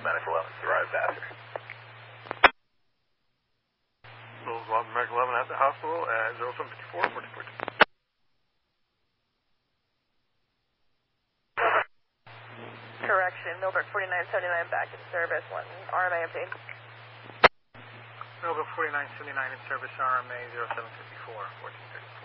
Medic 11, arrived after. Those Medic 11 at the hospital at 0754, 1442. Correction, Millbrook 4979 back in service, 1 RMA obtained. Millbrook 4979 in service, RMA 0754, 1430.